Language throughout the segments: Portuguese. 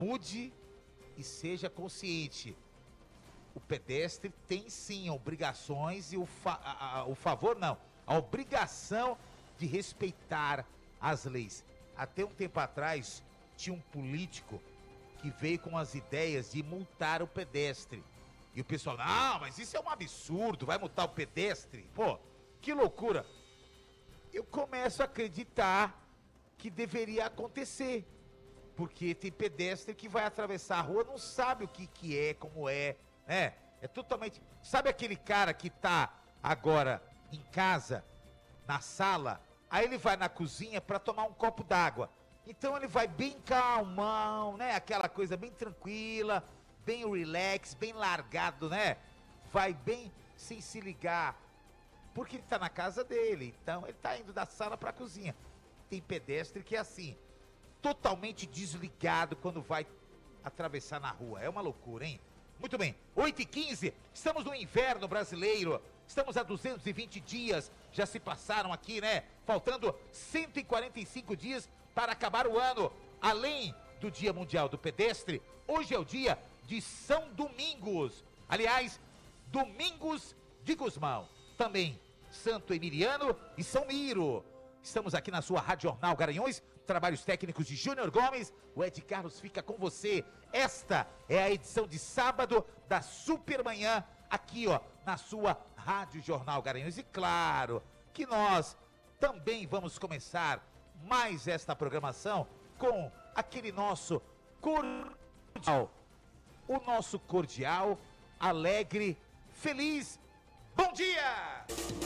mude e seja consciente. O pedestre tem sim obrigações e o favor não, a obrigação de respeitar as leis. Até um tempo atrás tinha um político que veio com as ideias de multar o pedestre. E o pessoal, não, mas isso é um absurdo, vai multar o pedestre? Pô, que loucura. Eu começo a acreditar que deveria acontecer. Porque tem pedestre que vai atravessar a rua, não sabe o que é, como é, né? É totalmente... Sabe aquele cara que tá agora em casa, na sala, aí ele vai na cozinha para tomar um copo d'água. Então ele vai bem calmão, né? Aquela coisa bem tranquila, bem relax, bem largado, né? Vai bem sem se ligar, porque ele tá na casa dele, então ele tá indo da sala pra cozinha. Tem pedestre que é assim, totalmente desligado quando vai atravessar na rua. É uma loucura, hein? Muito bem, 8h15, estamos no inverno brasileiro, estamos a 220 dias, já se passaram aqui, né? Faltando 145 dias para acabar o ano. Além do Dia Mundial do Pedestre, hoje é o dia de São Domingos. Aliás, Domingos de Gusmão. Também Santo Emiliano e São Miro. Estamos aqui na sua Rádio Jornal Garanhuns, trabalhos técnicos de Júnior Gomes, o Ed Carlos fica com você. Esta é a edição de sábado da Supermanhã, aqui ó, na sua Rádio Jornal Garanhuns. E claro que nós também vamos começar mais esta programação com aquele nosso cordial, o nosso cordial, alegre, feliz, bom dia!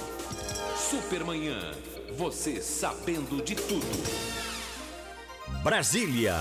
Supermanhã, você sabendo de tudo. Brasília.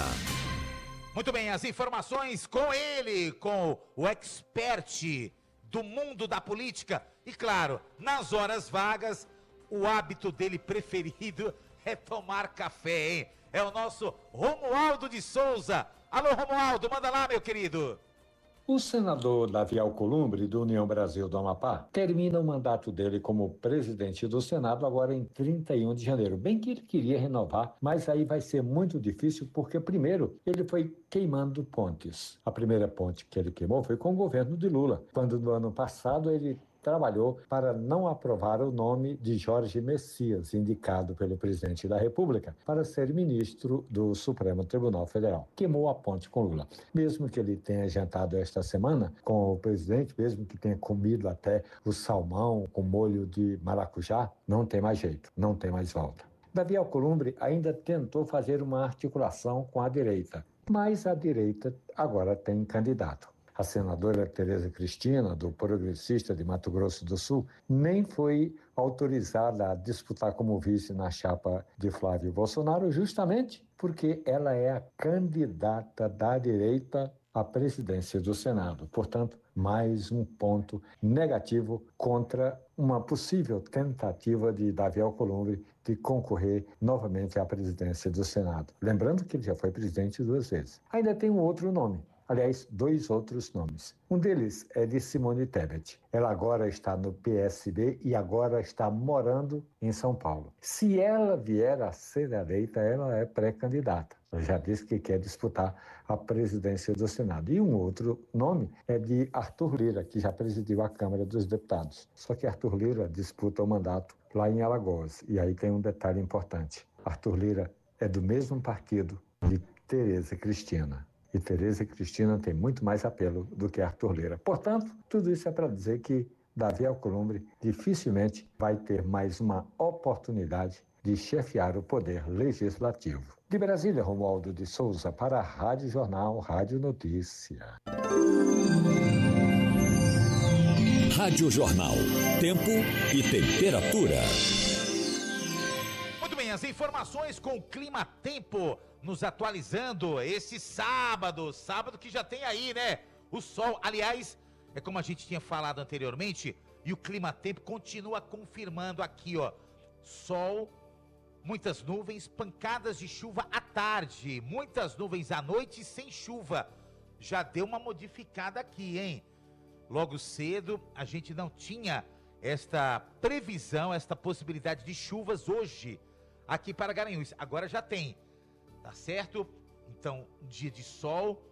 Muito bem, as informações com ele, com o expert do mundo da política. E claro, nas horas vagas, o hábito dele preferido é tomar café, hein? É o nosso Romualdo de Souza. Alô, Romualdo, manda lá, meu querido. O senador Davi Alcolumbre, do União Brasil do Amapá, termina o mandato dele como presidente do Senado agora em 31 de janeiro. Bem que ele queria renovar, mas aí vai ser muito difícil porque, primeiro, ele foi queimando pontes. A primeira ponte que ele queimou foi com o governo de Lula, quando no ano passado ele trabalhou para não aprovar o nome de Jorge Messias, indicado pelo presidente da República, para ser ministro do Supremo Tribunal Federal. Queimou a ponte com Lula. Mesmo que ele tenha jantado esta semana com o presidente, mesmo que tenha comido até o salmão com molho de maracujá, não tem mais jeito, não tem mais volta. Davi Alcolumbre ainda tentou fazer uma articulação com a direita, mas a direita agora tem candidato. A senadora Tereza Cristina, do Progressista de Mato Grosso do Sul, nem foi autorizada a disputar como vice na chapa de Flávio Bolsonaro, justamente porque ela é a candidata da direita à presidência do Senado. Portanto, mais um ponto negativo contra uma possível tentativa de Davi Alcolumbre de concorrer novamente à presidência do Senado. Lembrando que ele já foi presidente 2 vezes. Ainda tem um outro nome. Aliás, 2 outros nomes. Um deles é de Simone Tebet. Ela agora está no PSB e agora está morando em São Paulo. Se ela vier a ser eleita, ela é pré-candidata. Ela já disse que quer disputar a presidência do Senado. E um outro nome é de Arthur Lira, que já presidiu a Câmara dos Deputados. Só que Arthur Lira disputa o mandato lá em Alagoas. E aí tem um detalhe importante. Arthur Lira é do mesmo partido de Tereza Cristina. E Tereza Cristina tem muito mais apelo do que Arthur Lira. Portanto, tudo isso é para dizer que Davi Alcolumbre dificilmente vai ter mais uma oportunidade de chefiar o poder legislativo. De Brasília, Romualdo de Souza para a Rádio Jornal, Rádio Notícia. Rádio Jornal. Tempo e temperatura. Muito bem, as informações com o Clima Tempo nos atualizando esse sábado que já tem aí, né? O sol, aliás, é como a gente tinha falado anteriormente, e o Clima Tempo continua confirmando aqui, ó. Sol, muitas nuvens, pancadas de chuva à tarde, muitas nuvens à noite sem chuva. Já deu uma modificada aqui, hein? Logo cedo a gente não tinha esta previsão, esta possibilidade de chuvas hoje aqui para Garanhuns. Agora já tem, tá certo? Então, um dia de sol,